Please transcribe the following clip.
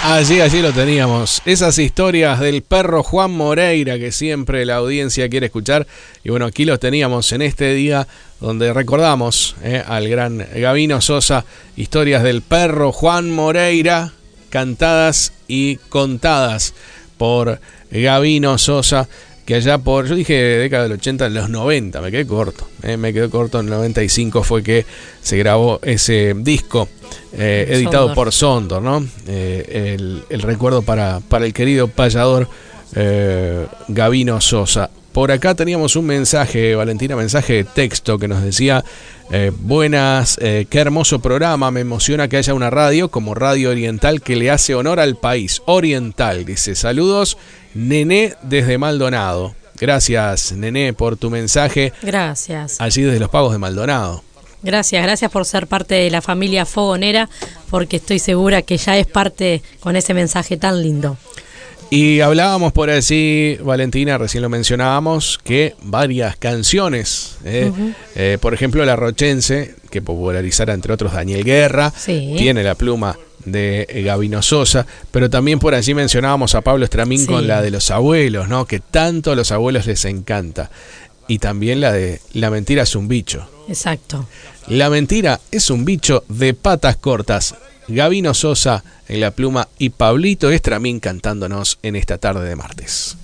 Allí lo teníamos. Esas historias del perro Juan Moreira que siempre la audiencia quiere escuchar. Y bueno, aquí lo teníamos en este día donde recordamos al gran Gabino Sosa. Historias del perro Juan Moreira, cantadas y contadas por Gabino Sosa. Que allá por, yo dije década del 80, en los 90, me quedé corto. Me quedé corto, en el 95 fue que se grabó ese disco editado Sondor. por Sondor, ¿no? El recuerdo para el querido payador Gabino Sosa. Por acá teníamos un mensaje, Valentina, mensaje de texto que nos decía: buenas, qué hermoso programa, me emociona que haya una radio como Radio Oriental que le hace honor al país. Oriental, dice, saludos, Nené desde Maldonado. Gracias, Nené, por tu mensaje. Gracias. Allí desde los Pagos de Maldonado. Gracias por ser parte de la familia fogonera, porque estoy segura que ya es parte con ese mensaje tan lindo. Y hablábamos por allí, Valentina, recién lo mencionábamos, que varias canciones, por ejemplo La Rochense, que popularizara entre otros Daniel Guerra, sí, tiene la pluma de Gabino Sosa, pero también por allí mencionábamos a Pablo Estramín, sí, con la de los abuelos, ¿no? Que tanto a los abuelos les encanta. Y también la de La mentira es un bicho. Exacto. La mentira es un bicho de patas cortas. Gabino Sosa en la pluma y Pablito Estramín cantándonos en esta tarde de martes.